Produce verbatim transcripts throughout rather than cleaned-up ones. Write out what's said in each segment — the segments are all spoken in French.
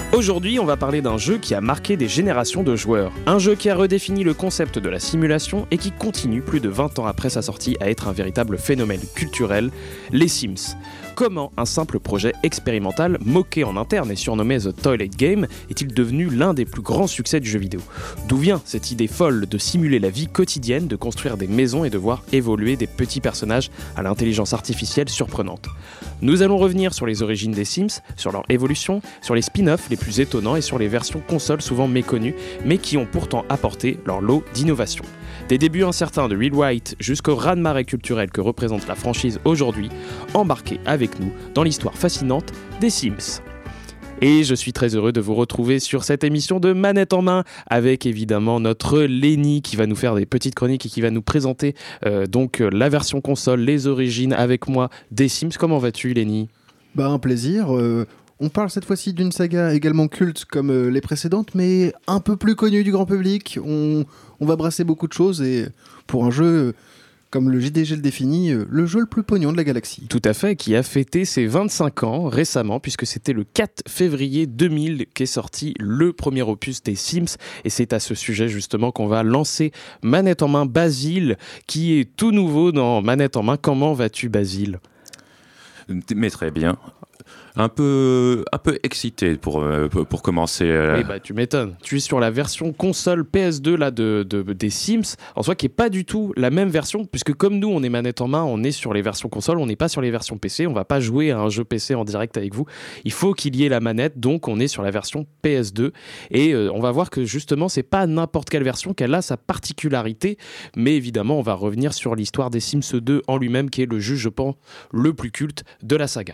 Aujourd'hui, on va parler d'un jeu qui a marqué des générations de joueurs. Un jeu qui a redéfini le concept de la simulation et qui continue plus de vingt ans après sa sortie à être un véritable phénomène culturel, les Sims. Comment un simple projet expérimental, moqué en interne et surnommé The Toilet Game, est-il devenu l'un des plus grands succès du jeu vidéo ? D'où vient cette idée folle de simuler la vie quotidienne, de construire des maisons et de voir évoluer des petits personnages à l'intelligence artificielle surprenante ? Nous allons revenir sur les origines des Sims, sur leur évolution, sur les spin-offs les plus étonnants et sur les versions consoles souvent méconnues, mais qui ont pourtant apporté leur lot d'innovation. Des débuts incertains de Real White jusqu'au raz-de-marée culturel que représente la franchise aujourd'hui, embarquez avec nous dans l'histoire fascinante des Sims. Et je suis très heureux de vous retrouver sur cette émission de Manette en main avec évidemment notre Lenny qui va nous faire des petites chroniques et qui va nous présenter euh, donc la version console, les origines avec moi des Sims. Comment vas-tu, Lenny ? Bah un plaisir. Euh, on parle cette fois-ci d'une saga également culte comme euh, les précédentes, mais un peu plus connue du grand public. On, on va brasser beaucoup de choses et pour un jeu... Euh, Comme le J D G le définit, le jeu le plus pognon de la galaxie. Tout à fait, qui a fêté ses vingt-cinq ans récemment, puisque c'était le quatre février deux mille qu'est sorti le premier opus des Sims. Et c'est à ce sujet justement qu'on va lancer Manette en main Basile, qui est tout nouveau dans Manette en main. Comment vas-tu, Basile ? Mais très bien. Un peu, un peu excité pour, euh, pour commencer. Euh... Oui, bah, tu m'étonnes. Tu es sur la version console P S deux là, de, de, des Sims, en soi qui n'est pas du tout la même version, puisque comme nous, on est manette en main, on est sur les versions consoles, on n'est pas sur les versions P C, on ne va pas jouer à un jeu P C en direct avec vous. Il faut qu'il y ait la manette, donc on est sur la version P S deux. Et euh, on va voir que justement, ce n'est pas n'importe quelle version, qu'elle a sa particularité, mais évidemment, on va revenir sur l'histoire des Sims deux en lui-même, qui est le jeu, je pense, le plus culte de la saga.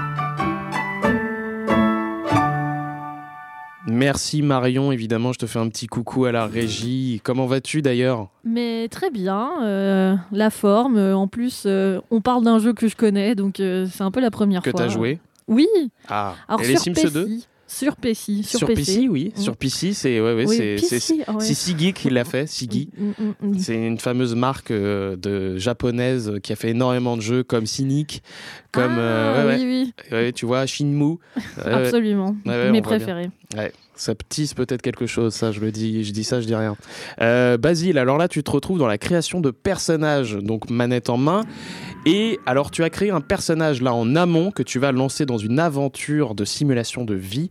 Merci Marion, évidemment, je te fais un petit coucou à la régie. Comment vas-tu d'ailleurs ? Mais très bien, euh, la forme. Euh, en plus, euh, on parle d'un jeu que je connais, donc euh, c'est un peu la première que fois. Que t'as joué ? Oui. Ah. Alors, et les sur Sims deux ? Sur P C. Sur, sur P C, P C, oui. Mmh. Sur P C, c'est, ouais, ouais, oui, c'est, P C, c'est, oh, ouais. c'est Sigi qui l'a fait, Sigi. Mmh, mmh, mmh. C'est une fameuse marque euh, de japonaise qui a fait énormément de jeux comme Cynic, comme... Ah, euh, ouais, oui, oui. Ouais, tu vois, Shinmu. Euh, Absolument, ouais, ouais, mes préférés. Ouais. Ça tisse peut-être quelque chose, ça je le dis, je dis ça, je dis rien. Euh, Basile, alors là tu te retrouves dans la création de personnages, donc manette en main. Et alors tu as créé un personnage là en amont que tu vas lancer dans une aventure de simulation de vie.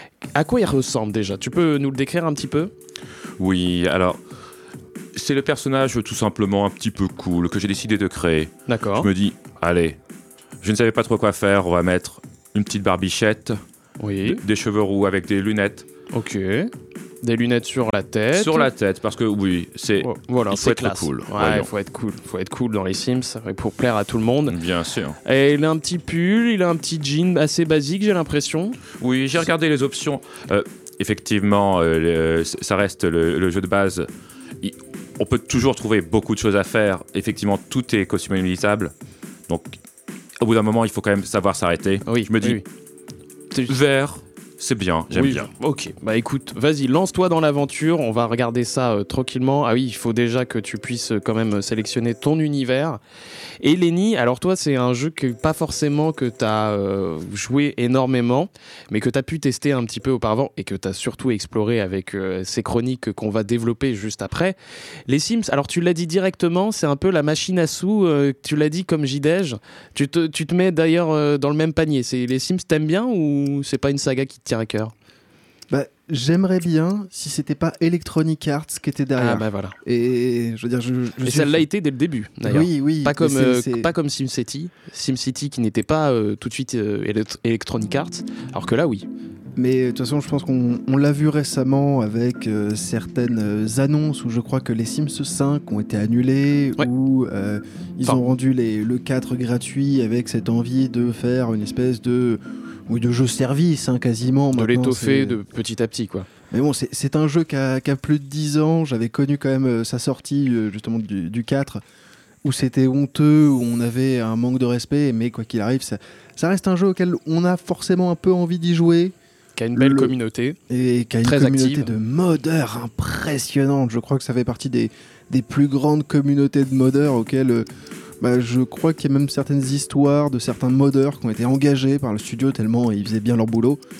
À quoi il ressemble déjà ? Tu peux nous le décrire un petit peu ? Oui, alors c'est le personnage tout simplement un petit peu cool que j'ai décidé de créer. D'accord. Je me dis, allez, je ne savais pas trop quoi faire, on va mettre une petite barbichette, oui. des cheveux roux avec des lunettes. Ok. Des lunettes sur la tête. Sur la tête, parce que oui, c'est oh, voilà, il faut c'est être classe. cool. Ouais, il faut être cool. Il faut être cool dans les Sims pour plaire à tout le monde. Bien sûr. Et il a un petit pull, il a un petit jean assez basique, j'ai l'impression. Oui, j'ai regardé les options. Euh, effectivement, euh, le, ça reste le, le jeu de base. Il, on peut toujours trouver beaucoup de choses à faire. Effectivement, tout est customisable. Donc, au bout d'un moment, il faut quand même savoir s'arrêter. Oui, je me dis, oui. vert. C'est bien, j'aime oui, bien. Ok, bah écoute, vas-y, lance-toi dans l'aventure, on va regarder ça euh, tranquillement. Ah oui, il faut déjà que tu puisses euh, quand même sélectionner ton univers. Et Lenny, alors toi, c'est un jeu que pas forcément que tu as euh, joué énormément, mais que tu as pu tester un petit peu auparavant et que tu as surtout exploré avec euh, ces chroniques qu'on va développer juste après. Les Sims, alors tu l'as dit directement, c'est un peu la machine à sous, euh, tu l'as dit comme J D G. Tu te, tu te mets d'ailleurs euh, dans le même panier. C'est, les Sims, t'aimes bien ou c'est pas une saga qui te tient à cœur ? Bah, j'aimerais bien si c'était pas Electronic Arts qui était derrière. Ah bah voilà. Et je veux dire, je, je et suis... ça l'a été dès le début, d'ailleurs. Oui, oui. Pas comme, c'est, euh, c'est... pas comme SimCity, SimCity qui n'était pas euh, tout de suite euh, Electronic Arts, alors que là, oui. Mais de toute façon, je pense qu'on on l'a vu récemment avec euh, certaines euh, annonces où je crois que les Sims cinq ont été annulés, ouais. où euh, ils enfin. ont rendu les, le quatre gratuit avec cette envie de faire une espèce de... Oui, de jeu service, hein, quasiment. De l'étoffer c'est... de petit à petit, quoi. Mais bon, c'est, c'est un jeu qui a, qui a plus de dix ans. J'avais connu quand même euh, sa sortie, euh, justement, du, du quatre, où c'était honteux, où on avait un manque de respect. Mais quoi qu'il arrive, ça, ça reste un jeu auquel on a forcément un peu envie d'y jouer. Qui a une belle Le... communauté. Et qui a une très communauté active. de modeurs impressionnante. Je crois que ça fait partie des, des plus grandes communautés de modeurs auxquelles... Euh, Bah, je crois qu'il y a même certaines histoires de certains modeurs qui ont été engagés par le studio tellement ils faisaient bien leur boulot.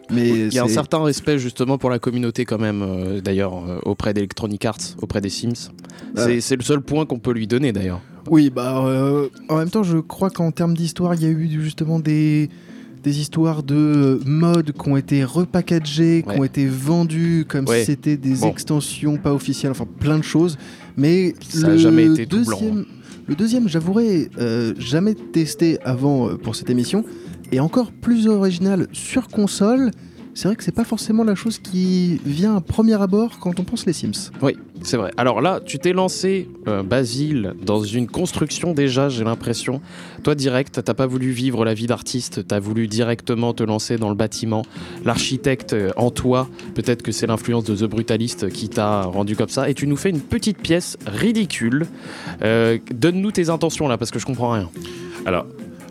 Mais Il y a un c'est- certain respect justement pour la communauté quand même, euh, d'ailleurs, euh, auprès d'Electronic Arts, auprès des Sims. C'est, Ouais. c'est le seul point qu'on peut lui donner d'ailleurs. Oui, bah euh, en même temps, je crois qu'en termes d'histoire, il y a eu justement des, des histoires de mods qui ont été repackagés, qui Ouais. ont été vendus comme Ouais. si c'était des Bon. extensions pas officielles, enfin plein de choses. Mais Ça a le jamais été tout blanc, deuxième, le deuxième, j'avouerai, euh, jamais testé avant euh, pour cette émission, et encore plus original sur console. C'est vrai que c'est pas forcément la chose qui vient à premier abord quand on pense les Sims. Oui, c'est vrai. Alors là, tu t'es lancé, euh, Basile, dans une construction déjà, j'ai l'impression. Toi, direct, t'as pas voulu vivre la vie d'artiste, t'as voulu directement te lancer dans le bâtiment. L'architecte euh, en toi, peut-être que c'est l'influence de The Brutalist qui t'a rendu comme ça. Et tu nous fais une petite pièce ridicule. Euh, donne-nous tes intentions là, parce que je comprends rien. Alors,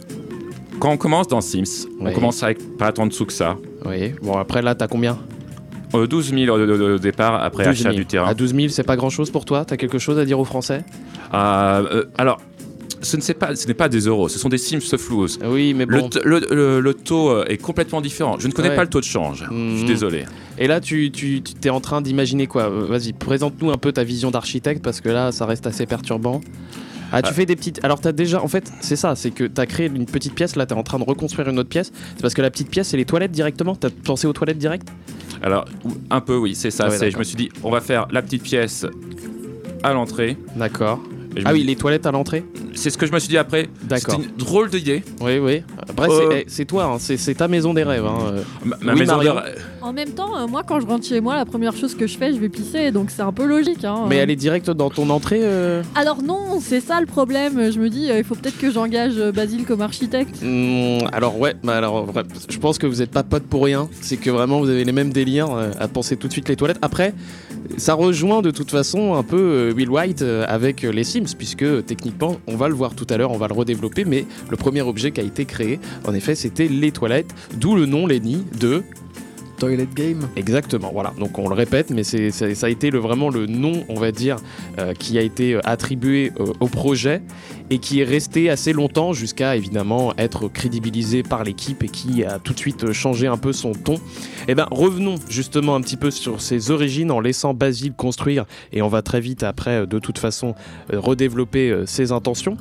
quand on commence dans Sims, Oui. on commence avec pas tant de sous que ça. Oui, bon après là, t'as combien? Euh, douze mille au, au- au départ, après douze achat mille. du terrain. À douze mille, c'est pas grand-chose pour toi? T'as quelque chose à dire aux Français? Euh, euh, alors, ce, ne c'est pas, ce n'est pas des euros, ce sont des Sims Flouze. Oui, mais Le, bon. t- le, le- le taux euh, est complètement différent. Je ne connais Ouais. pas le taux de change. Je Mhm. suis désolé. Et là, tu, tu, tu t'es en train d'imaginer quoi? Euh, Vas-y, présente-nous un peu ta vision d'architecte, parce que là, ça reste assez perturbant. Ah, tu Ah. fais des petites... Alors, t'as déjà... En fait, c'est ça, c'est que t'as créé une petite pièce, là, t'es en train de reconstruire une autre pièce. C'est parce que la petite pièce, c'est les toilettes directement? T'as pensé aux toilettes direct? Alors, ou- un peu, oui, c'est ça. Ah ouais, c'est, je d'accord. me suis dit, on va faire la petite pièce à l'entrée. D'accord. Et je Ah me oui, dis- les toilettes à l'entrée? C'est ce que je me suis dit après. D'accord. C'était une drôle d'idée. Oui, oui. Après, Euh. c'est, eh, c'est toi, hein, c'est, c'est ta maison des rêves. Hein. euh. Ma, ma Oui, maison de Marion. rêve- En même temps, euh, moi quand je rentre chez moi, la première chose que je fais, je vais pisser, donc c'est un peu logique. Hein, Mais euh. elle est directe dans ton entrée euh Alors non, c'est ça le problème. Je me dis, euh, il faut peut-être que j'engage euh, Basile comme architecte. Hmm, alors ouais, bah alors vrai, je pense que vous êtes pas potes pour rien. C'est que vraiment vous avez les mêmes délires euh, à penser tout de suite les toilettes. Après, ça rejoint de toute façon un peu euh, Will White euh, avec euh, les Sims, puisque euh, techniquement, on va le voir tout à l'heure, on va le redévelopper, mais le premier objet qui a été créé, en effet, c'était les toilettes, d'où le nom Lenny de... Toilet Game. Exactement, voilà. Donc on le répète, mais c'est, c'est- ça a été le, vraiment le nom, on va dire, euh, qui a été euh, attribué euh, au projet et qui est resté assez longtemps jusqu'à évidemment être crédibilisé par l'équipe et qui a tout de suite changé un peu son ton. Eh ben revenons justement un petit peu sur ses origines en laissant Basile construire, et on va très vite après euh, de toute façon euh, redévelopper euh, ses intentions.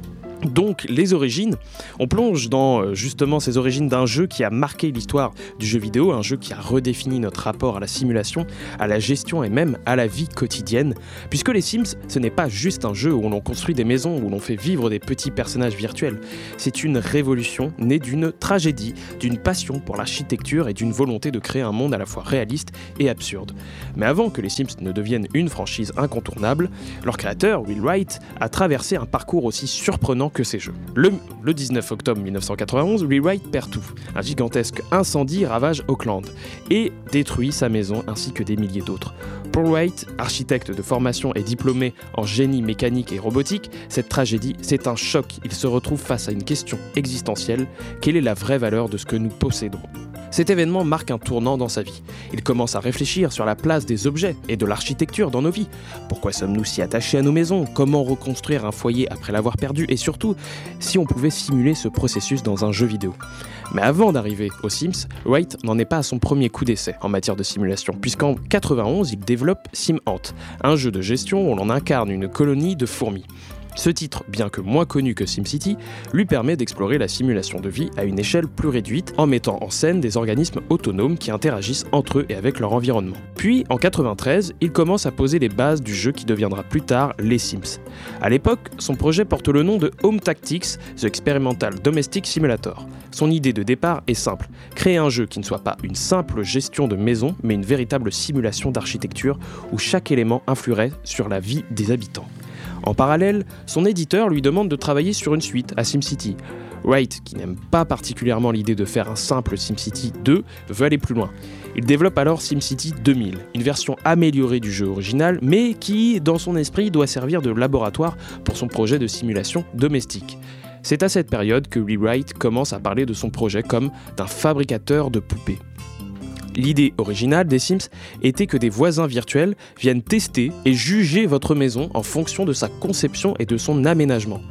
Donc les origines, on plonge dans euh, justement ces origines d'un jeu qui a marqué l'histoire du jeu vidéo, un jeu qui a redéfini notre rapport à la simulation, à la gestion et même à la vie quotidienne, puisque les Sims, ce n'est pas juste un jeu où l'on construit des maisons, où l'on fait vivre des petits personnages virtuels, c'est une révolution née d'une tragédie, d'une passion pour l'architecture et d'une volonté de créer un monde à la fois réaliste et absurde. Mais avant que les Sims ne deviennent une franchise incontournable, leur créateur, Will Wright, a traversé un parcours aussi surprenant que ces jeux. Le, le dix-neuf octobre mille neuf cent quatre-vingt-onze, Will Wright perd tout. Un gigantesque incendie ravage Auckland et détruit sa maison ainsi que des milliers d'autres. Pour Wright, architecte de formation et diplômé en génie mécanique et robotique, cette tragédie, c'est un choc. Il se retrouve face à une question existentielle. Quelle est la vraie valeur de ce que nous possédons ? Cet événement marque un tournant dans sa vie. Il commence à réfléchir sur la place des objets et de l'architecture dans nos vies. Pourquoi sommes-nous si attachés à nos maisons ? Comment reconstruire un foyer après l'avoir perdu ? Et surtout, si on pouvait simuler ce processus dans un jeu vidéo. Mais avant d'arriver aux Sims, Wright n'en est pas à son premier coup d'essai en matière de simulation, puisqu'en quatre-vingt-onze, il développe SimHunt, un jeu de gestion où l'on incarne une colonie de fourmis. Ce titre, bien que moins connu que SimCity, lui permet d'explorer la simulation de vie à une échelle plus réduite en mettant en scène des organismes autonomes qui interagissent entre eux et avec leur environnement. Puis, en quatre-vingt-treize, il commence à poser les bases du jeu qui deviendra plus tard les Sims. À l'époque, son projet porte le nom de Home Tactics, The Experimental Domestic Simulator. Son idée de départ est simple, créer un jeu qui ne soit pas une simple gestion de maison, mais une véritable simulation d'architecture où chaque élément influerait sur la vie des habitants. En parallèle, son éditeur lui demande de travailler sur une suite à SimCity. Wright, qui n'aime pas particulièrement l'idée de faire un simple SimCity deux, veut aller plus loin. Il développe alors SimCity deux mille, une version améliorée du jeu original, mais qui, dans son esprit, doit servir de laboratoire pour son projet de simulation domestique. C'est à cette période que Will Wright commence à parler de son projet comme d'un fabricateur de poupées. L'idée originale des Sims était que des voisins virtuels viennent tester et juger votre maison en fonction de sa conception et de son aménagement.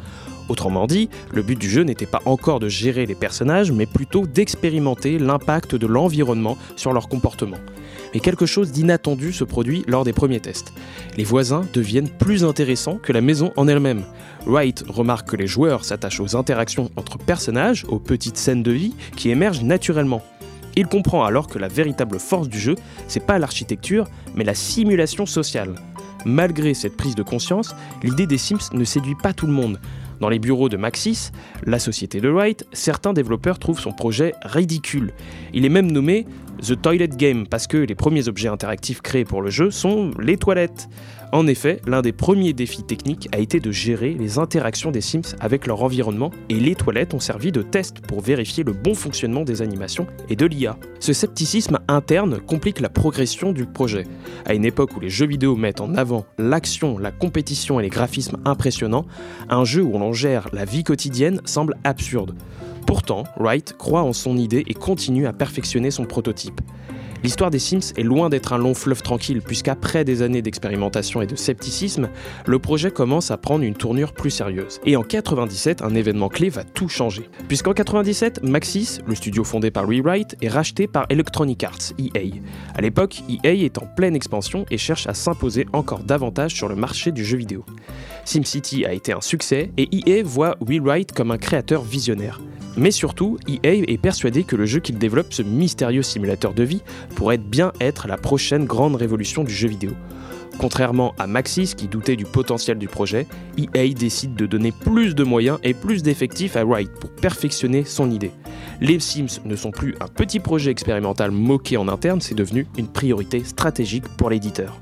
Autrement dit, le but du jeu n'était pas encore de gérer les personnages, mais plutôt d'expérimenter l'impact de l'environnement sur leur comportement. Mais quelque chose d'inattendu se produit lors des premiers tests. Les voisins deviennent plus intéressants que la maison en elle-même. Wright remarque que les joueurs s'attachent aux interactions entre personnages, aux petites scènes de vie qui émergent naturellement. Il comprend alors que la véritable force du jeu, c'est pas l'architecture, mais la simulation sociale. Malgré cette prise de conscience, l'idée des Sims ne séduit pas tout le monde. Dans les bureaux de Maxis, la société de Wright, certains développeurs trouvent son projet ridicule. Il est même nommé The Toilet Game parce que les premiers objets interactifs créés pour le jeu sont les toilettes. En effet, l'un des premiers défis techniques a été de gérer les interactions des Sims avec leur environnement et les toilettes ont servi de test pour vérifier le bon fonctionnement des animations et de l'I A. Ce scepticisme interne complique la progression du projet. À une époque où les jeux vidéo mettent en avant l'action, la compétition et les graphismes impressionnants, un jeu où l'on gère la vie quotidienne semble absurde. Pourtant, Wright croit en son idée et continue à perfectionner son prototype. L'histoire des Sims est loin d'être un long fleuve tranquille, puisqu'après des années d'expérimentation et de scepticisme, le projet commence à prendre une tournure plus sérieuse. Et en quatre-vingt-dix-sept, un événement clé va tout changer. Puisqu'en quatre-vingt-dix-sept, Maxis, le studio fondé par Louis Wright, est racheté par Electronic Arts, E A. À l'époque, E A est en pleine expansion et cherche à s'imposer encore davantage sur le marché du jeu vidéo. SimCity a été un succès et E A voit Will Wright comme un créateur visionnaire. Mais surtout, E A est persuadé que le jeu qu'il développe, ce mystérieux simulateur de vie, pourrait bien être la prochaine grande révolution du jeu vidéo. Contrairement à Maxis qui doutait du potentiel du projet, E A décide de donner plus de moyens et plus d'effectifs à Wright pour perfectionner son idée. Les Sims ne sont plus un petit projet expérimental moqué en interne, c'est devenu une priorité stratégique pour l'éditeur.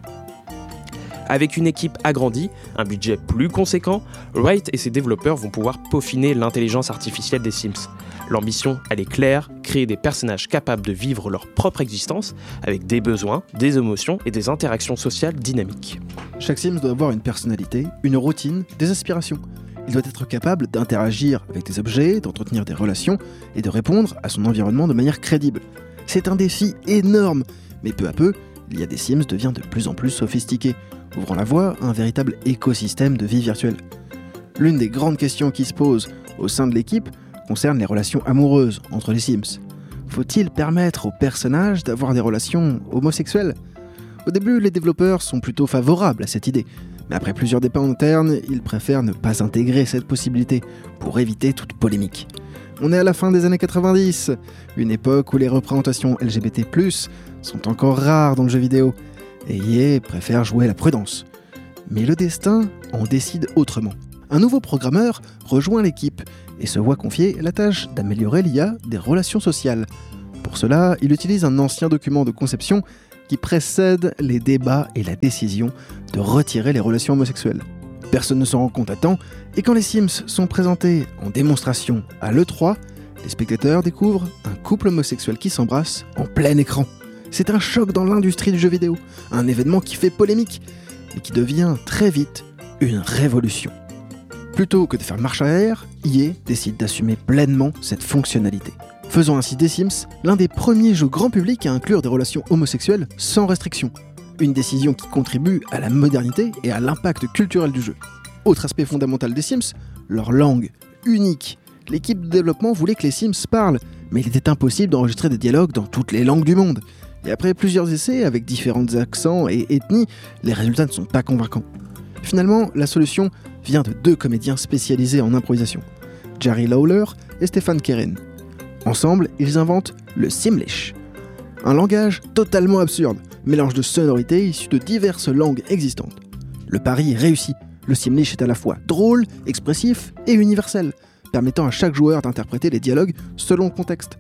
Avec une équipe agrandie, un budget plus conséquent, Wright et ses développeurs vont pouvoir peaufiner l'intelligence artificielle des Sims. L'ambition, elle est claire, créer des personnages capables de vivre leur propre existence, avec des besoins, des émotions et des interactions sociales dynamiques. Chaque Sims doit avoir une personnalité, une routine, des aspirations. Il doit être capable d'interagir avec des objets, d'entretenir des relations et de répondre à son environnement de manière crédible. C'est un défi énorme, mais peu à peu, l'I A des Sims devient de plus en plus sophistiquée, ouvrant la voie à un véritable écosystème de vie virtuelle. L'une des grandes questions qui se posent au sein de l'équipe concerne les relations amoureuses entre les Sims. Faut-il permettre aux personnages d'avoir des relations homosexuelles ? Au début, les développeurs sont plutôt favorables à cette idée, mais après plusieurs débats internes, ils préfèrent ne pas intégrer cette possibilité pour éviter toute polémique. On est à la fin des années quatre-vingt-dix, une époque où les représentations L G B T plus, sont encore rares dans le jeu vidéo, et E A préfère jouer la prudence. Mais le destin en décide autrement. Un nouveau programmeur rejoint l'équipe et se voit confier la tâche d'améliorer l'I A des relations sociales. Pour cela, il utilise un ancien document de conception qui précède les débats et la décision de retirer les relations homosexuelles. Personne ne s'en rend compte à temps, et quand les Sims sont présentés en démonstration à l'E trois, les spectateurs découvrent un couple homosexuel qui s'embrasse en plein écran. C'est un choc dans l'industrie du jeu vidéo, un événement qui fait polémique, mais qui devient très vite une révolution. Plutôt que de faire marche arrière, E A décide d'assumer pleinement cette fonctionnalité, faisant ainsi des Sims l'un des premiers jeux grand public à inclure des relations homosexuelles sans restriction. Une décision qui contribue à la modernité et à l'impact culturel du jeu. Autre aspect fondamental des Sims, leur langue, unique. L'équipe de développement voulait que les Sims parlent, mais il était impossible d'enregistrer des dialogues dans toutes les langues du monde. Et après plusieurs essais avec différents accents et ethnies, les résultats ne sont pas convaincants. Finalement, la solution vient de deux comédiens spécialisés en improvisation, Jerry Lawler et Stefan Keren. Ensemble, ils inventent le Simlish, un langage totalement absurde, mélange de sonorités issues de diverses langues existantes. Le pari est réussi, le Simlish est à la fois drôle, expressif et universel, permettant à chaque joueur d'interpréter les dialogues selon le contexte.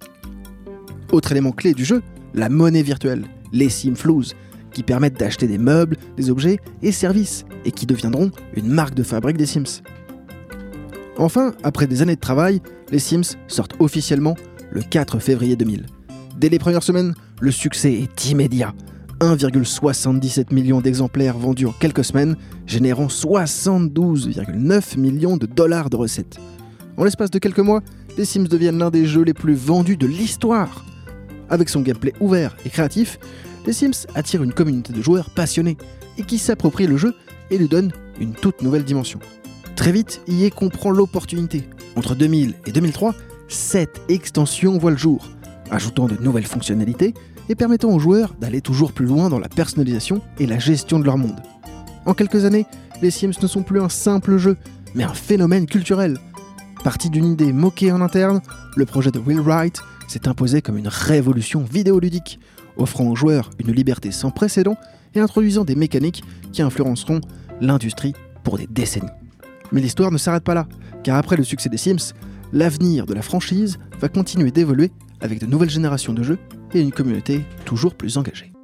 Autre élément clé du jeu, la monnaie virtuelle, les Simflows, qui permettent d'acheter des meubles, des objets et services, et qui deviendront une marque de fabrique des Sims. Enfin, après des années de travail, les Sims sortent officiellement le quatre février deux mille. Dès les premières semaines, le succès est immédiat. un virgule soixante-dix-sept million d'exemplaires vendus en quelques semaines, générant soixante-douze virgule neuf millions de dollars de recettes. En l'espace de quelques mois, les Sims deviennent l'un des jeux les plus vendus de l'histoire. Avec son gameplay ouvert et créatif, les Sims attirent une communauté de joueurs passionnés et qui s'approprient le jeu et lui donnent une toute nouvelle dimension. Très vite, E A comprend l'opportunité. Entre deux mille et deux mille trois, sept extensions voient le jour, ajoutant de nouvelles fonctionnalités et permettant aux joueurs d'aller toujours plus loin dans la personnalisation et la gestion de leur monde. En quelques années, les Sims ne sont plus un simple jeu, mais un phénomène culturel. Parti d'une idée moquée en interne, le projet de Will Wright s'est imposé comme une révolution vidéoludique, offrant aux joueurs une liberté sans précédent et introduisant des mécaniques qui influenceront l'industrie pour des décennies. Mais l'histoire ne s'arrête pas là, car après le succès des Sims, l'avenir de la franchise va continuer d'évoluer avec de nouvelles générations de jeux et une communauté toujours plus engagée.